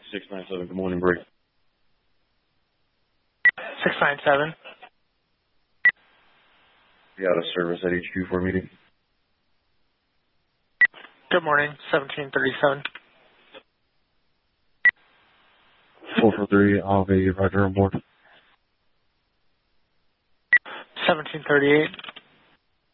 697, good morning, Brady. 697. You got a service at HQ for a meeting? Good morning, 1737. 443, I'll be Roger on board. 1738.